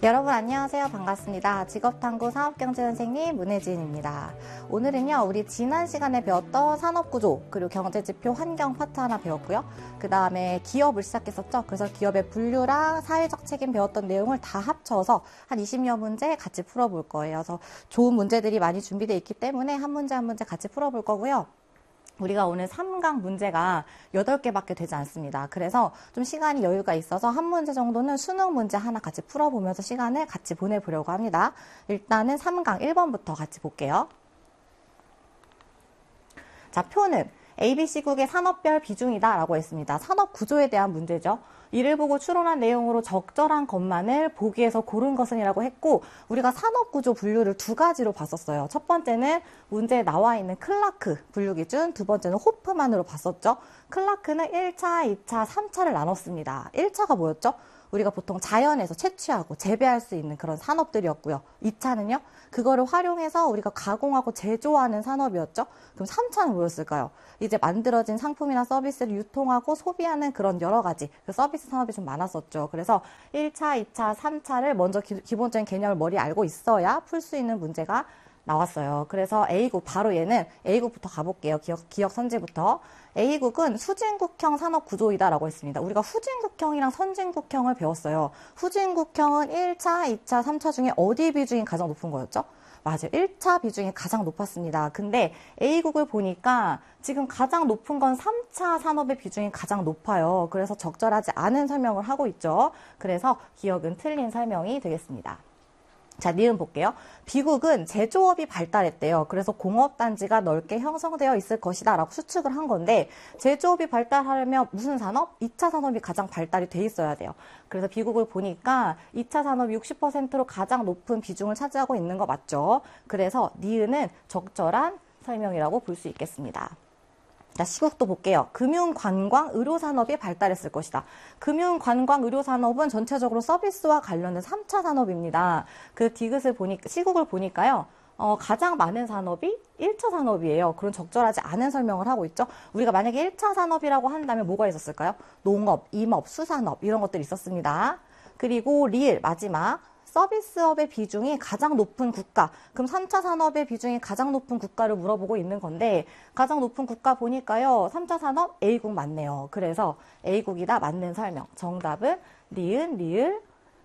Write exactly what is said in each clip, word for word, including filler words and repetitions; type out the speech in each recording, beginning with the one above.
여러분 안녕하세요. 반갑습니다. 직업탐구 사업경제 선생님 문혜진입니다. 오늘은요, 우리 지난 시간에 배웠던 산업구조, 그리고 경제지표 환경 파트 하나 배웠고요. 그 다음에 기업을 시작했었죠. 그래서 기업의 분류랑 사회적 책임 배웠던 내용을 다 합쳐서 한 이십여 문제 같이 풀어볼 거예요. 그래서 좋은 문제들이 많이 준비되어 있기 때문에 한 문제 한 문제 같이 풀어볼 거고요. 우리가 오늘 삼 강 문제가 여덟 개밖에 되지 않습니다. 그래서 좀 시간이 여유가 있어서 한 문제 정도는 수능 문제 하나 같이 풀어보면서 시간을 같이 보내보려고 합니다. 일단은 삼 강 일 번부터 같이 볼게요. 자, 표는 에이비씨국의 산업별 비중이다 라고 했습니다. 산업 구조에 대한 문제죠. 이를 보고 추론한 내용으로 적절한 것만을 보기에서 고른 것은 이라고 했고, 우리가 산업구조 분류를 두 가지로 봤었어요. 첫 번째는 문제에 나와 있는 클라크 분류 기준, 두 번째는 호프만으로 봤었죠. 클라크는 일 차, 이 차, 삼 차를 나눴습니다. 일 차가 뭐였죠? 우리가 보통 자연에서 채취하고 재배할 수 있는 그런 산업들이었고요. 이 차는요, 그거를 활용해서 우리가 가공하고 제조하는 산업이었죠. 그럼 삼 차는 뭐였을까요? 이제 만들어진 상품이나 서비스를 유통하고 소비하는 그런 여러 가지 그 서비스 산업이 좀 많았었죠. 그래서 일 차, 이 차, 삼 차를 먼저 기, 기본적인 개념을 머리에 알고 있어야 풀 수 있는 문제가 나왔어요. 그래서 A국, 바로 얘는 A국부터 가볼게요. 기억, 기억 선지부터. A국은 후진국형 산업구조이다라고 했습니다. 우리가 후진국형이랑 선진국형을 배웠어요. 후진국형은 일 차, 이 차, 삼 차 중에 어디 비중이 가장 높은 거였죠? 맞아요. 일 차 비중이 가장 높았습니다. 근데 A국을 보니까 지금 가장 높은 건 삼 차 산업의 비중이 가장 높아요. 그래서 적절하지 않은 설명을 하고 있죠. 그래서 기억은 틀린 설명이 되겠습니다. 자, 니은 볼게요. B국은 제조업이 발달했대요. 그래서 공업단지가 넓게 형성되어 있을 것이다 라고 추측을 한 건데, 제조업이 발달하려면 무슨 산업? 이 차 산업이 가장 발달이 돼 있어야 돼요. 그래서 B국을 보니까 이 차 산업이 육십 퍼센트로 가장 높은 비중을 차지하고 있는 거 맞죠? 그래서 니은은 적절한 설명이라고 볼 수 있겠습니다. 자, C국도 볼게요. 금융, 관광, 의료 산업이 발달했을 것이다. 금융, 관광, 의료 산업은 전체적으로 서비스와 관련된 삼 차 산업입니다. 그 디귿을 보니까, C국을 보니까요, 어, 가장 많은 산업이 일 차 산업이에요. 그런 적절하지 않은 설명을 하고 있죠. 우리가 만약에 일 차 산업이라고 한다면 뭐가 있었을까요? 농업, 임업, 수산업, 이런 것들이 있었습니다. 그리고 리을, 마지막. 서비스업의 비중이 가장 높은 국가, 그럼 삼 차 산업의 비중이 가장 높은 국가를 물어보고 있는 건데, 가장 높은 국가 보니까요, 삼 차 산업 A국 맞네요. 그래서 A국이다, 맞는 설명. 정답은 리은, 리을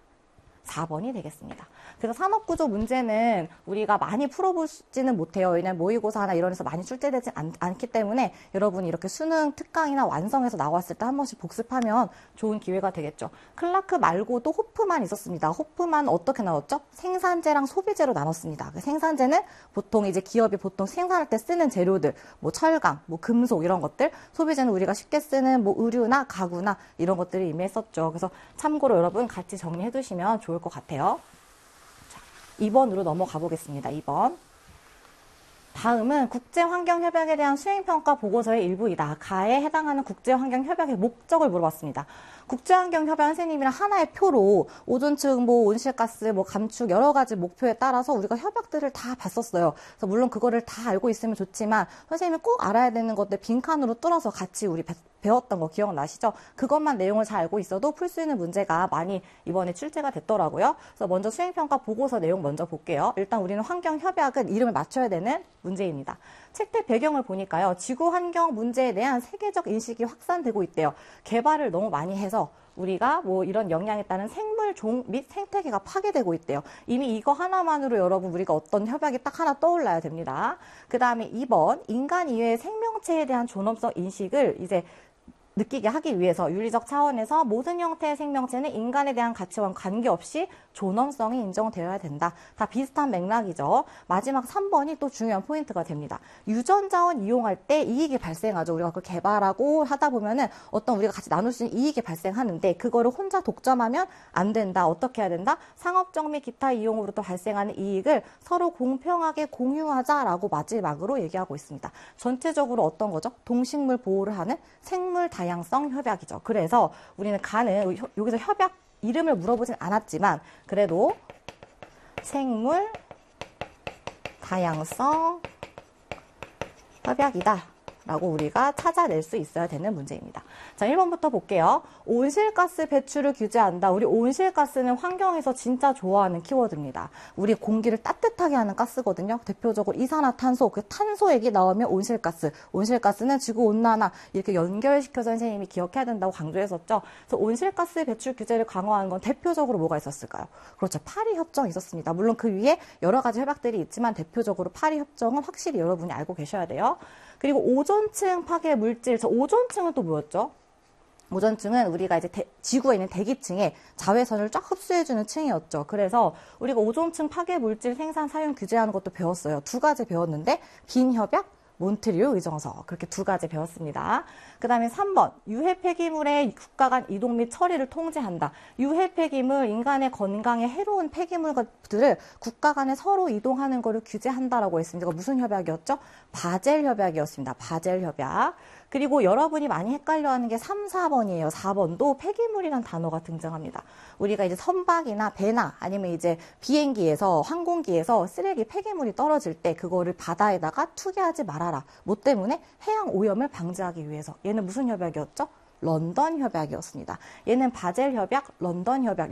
사 번이 되겠습니다. 그래서 산업구조 문제는 우리가 많이 풀어보지는 못해요. 왜냐하면 모의고사나 이런 데서 많이 출제되지 않, 않기 때문에 여러분이 이렇게 수능 특강이나 완성해서 나왔을 때 한 번씩 복습하면 좋은 기회가 되겠죠. 클라크 말고도 호프만 있었습니다. 호프만 어떻게 나눴죠? 생산재랑 소비재로 나눴습니다. 그 생산재는 보통 이제 기업이 보통 생산할 때 쓰는 재료들, 뭐 철강, 뭐 금속 이런 것들, 소비재는 우리가 쉽게 쓰는 뭐 의류나 가구나 이런 것들을 이미 했었죠. 그래서 참고로 여러분 같이 정리해 두시면 좋을 것 같아요. 이 번으로 넘어가 보겠습니다. 이 번. 다음은 국제환경협약에 대한 수행평가 보고서의 일부이다. 가에 해당하는 국제환경협약의 목적을 물어봤습니다. 국제환경협약 선생님이랑 하나의 표로 오존층, 뭐 온실가스, 뭐 감축 여러 가지 목표에 따라서 우리가 협약들을 다 봤었어요. 그래서 물론 그거를 다 알고 있으면 좋지만 선생님이 꼭 알아야 되는 것들 빈칸으로 뚫어서 같이 우리 배웠던 거 기억나시죠? 그것만 내용을 잘 알고 있어도 풀 수 있는 문제가 많이 이번에 출제가 됐더라고요. 그래서 먼저 수행평가 보고서 내용 먼저 볼게요. 일단 우리는 환경협약은 이름을 맞춰야 되는 문제입니다. 책대 배경을 보니까요, 지구 환경 문제에 대한 세계적 인식이 확산되고 있대요. 개발을 너무 많이 해서 우리가 뭐 이런 영향에 따른 생물 종 및 생태계가 파괴되고 있대요. 이미 이거 하나만으로 여러분 우리가 어떤 협약이 딱 하나 떠올라야 됩니다. 그 다음에 이 번, 인간 이외의 생명체에 대한 존엄성 인식을 이제 느끼게 하기 위해서 윤리적 차원에서 모든 형태의 생명체는 인간에 대한 가치와 관계없이 존엄성이 인정되어야 된다. 다 비슷한 맥락이죠. 마지막 삼 번이 또 중요한 포인트가 됩니다. 유전자원 이용할 때 이익이 발생하죠. 우리가 그걸 개발하고 하다 보면은 어떤 우리가 같이 나눌 수 있는 이익이 발생하는데 그거를 혼자 독점하면 안 된다. 어떻게 해야 된다? 상업적 및 기타 이용으로부터 발생하는 이익을 서로 공평하게 공유하자라고 마지막으로 얘기하고 있습니다. 전체적으로 어떤 거죠? 동식물 보호를 하는 생물 다양성 협약이죠. 그래서 우리는 가는 여기서 협약 이름을 물어보진 않았지만 그래도 생물 다양성 협약이다 라고 우리가 찾아낼 수 있어야 되는 문제입니다. 자, 일 번부터 볼게요. 온실가스 배출을 규제한다. 우리 온실가스는 환경에서 진짜 좋아하는 키워드입니다. 우리 공기를 따뜻하게 하는 가스거든요. 대표적으로 이산화탄소, 그 탄소 얘기 나오면 온실가스. 온실가스는 지구온난화 이렇게 연결시켜서 선생님이 기억해야 된다고 강조했었죠. 그래서 온실가스 배출 규제를 강화하는 건 대표적으로 뭐가 있었을까요? 그렇죠. 파리 협정이 있었습니다. 물론 그 위에 여러 가지 협약들이 있지만 대표적으로 파리 협정은 확실히 여러분이 알고 계셔야 돼요. 그리고 오존층 파괴 물질, 저 오존층은 또 뭐였죠? 오존층은 우리가 이제 대, 지구에 있는 대기층에 자외선을 쫙 흡수해주는 층이었죠. 그래서 우리가 오존층 파괴 물질 생산 사용 규제하는 것도 배웠어요. 두 가지 배웠는데 빈협약, 몬트리올 의정서 그렇게 두 가지 배웠습니다. 그 다음에 삼 번 유해 폐기물의 국가 간 이동 및 처리를 통제한다. 유해 폐기물, 인간의 건강에 해로운 폐기물들을 국가 간에 서로 이동하는 것을 규제한다라고 했습니다. 이거 무슨 협약이었죠? 바젤 협약이었습니다. 바젤 협약. 그리고 여러분이 많이 헷갈려하는 게 삼, 사 번이에요. 사 번도 폐기물이란 단어가 등장합니다. 우리가 이제 선박이나 배나 아니면 이제 비행기에서 항공기에서 쓰레기 폐기물이 떨어질 때 그거를 바다에다가 투기하지 말아라. 뭐 때문에? 해양 오염을 방지하기 위해서. 얘는 무슨 협약이었죠? 런던 협약이었습니다. 얘는 바젤 협약, 런던 협약.